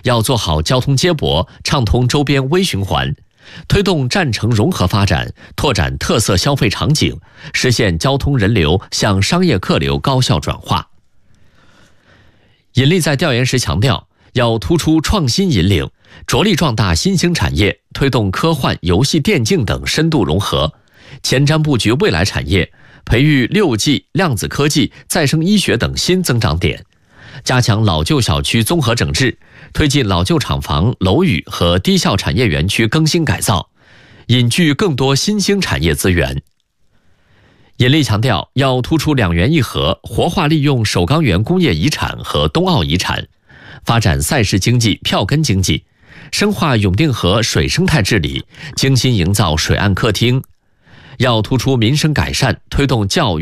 要做好交通接驳，畅通周边微循环，推动战城融合发展，拓展特色消费场景，实现交通人流向商业客流高效转化。尹力在调研时强调，要突出创新引领，着力壮大新兴产业，推动科幻、游戏、电竞等深度融合，前瞻布局未来产业，培育6G、量子科技、再生医学等新增长点，加强老旧小区综合整治，推进老旧厂房、楼宇和低效产业园区更新改造，引聚更多新兴产业资源。尹力强调，要突出2元1核，活化利用首钢园工业遗产和冬奥遗产，发展赛事经济、票根经济，深化永定河水生态治理，精心营造水岸客厅。要突出民生改善，推动教育